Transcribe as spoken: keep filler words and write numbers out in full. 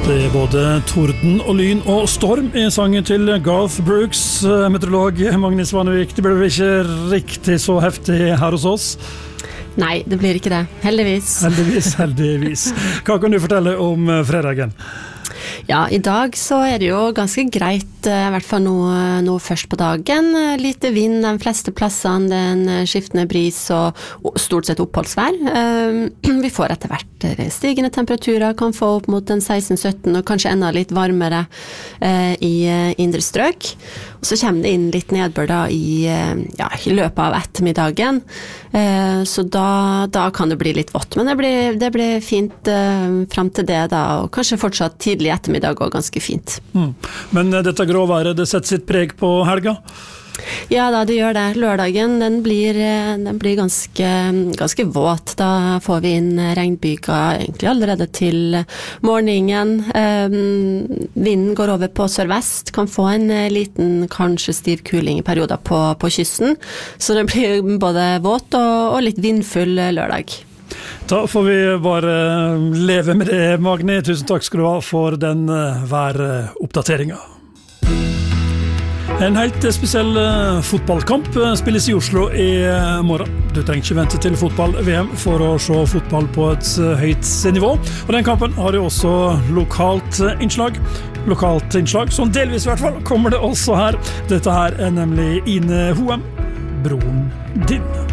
Det er både torden og lyn og storm i sangen til Garth Brooks. Meteorolog Magnus Vanevik, det blir vel ikke riktig så heftig her hos oss? Nei, det blir ikke det. Heldigvis. Heldigvis, heldigvis. Hva kan du fortelle om fredagen? Ja, i dag så er det jo ganske greit, i hvert fall nå, nå først på dagen. Lite vind de fleste plassene, det er en skiftende bris og, og stort sett oppholdsvær. Vi får etter hvert stigende temperaturer, kan få opp mot en seksten sytten og kanskje enda litt varmere i indre strøk. Og så kommer det inn litt nedbør da i, ja, i løpet av ettermiddagen, så da, da kan det bli litt vått. Men det blir, det blir fint frem til det da, og kanskje fortsatt tidlig ettermiddag og ganske fint. Mm. Men dette gråværet, det setter sitt preg på helga? Ja da, det gjør det. Lørdagen, den blir, den blir ganske, ganske våt. Da får vi inn regnbyger egentlig allerede til morgenen. Um, vinden går over på sørvest, kan få en liten, kanskje stiv kuling i perioder på, på kysten. Så det blir både våt og, og litt vindfull lørdag. Da får vi bare leve med det, Magni. Tusen takk skal du ha for den væroppdateringen. En helt spesiell fotballkamp spilles i Oslo i morgen. Du trenger ikke vente til fotball-V M for å se fotball på et høyt nivå. Og den kampen har jo også lokalt innslag. Lokalt innslag, sånn delvis i hvert fall, kommer det også her. Dette her er nemlig Ine Hoem, broren din.